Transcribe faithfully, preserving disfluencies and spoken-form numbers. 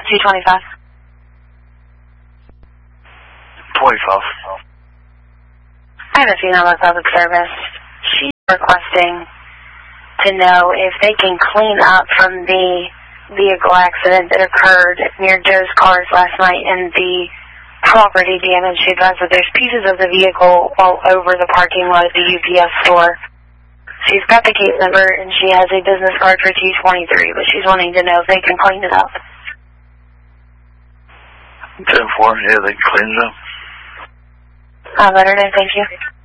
two twenty-five. twenty-five. I have a female with public service. She's requesting to know if they can clean up from the vehicle accident that occurred near Joe's cars last night and the property damage. She advised that there's pieces of the vehicle all over the parking lot at the U P S store. She's got the case number and she has a business card for T twenty-three, but she's wanting to know if they can clean it up. ten four, yeah, they can clean it up. I'll let her know, thank you.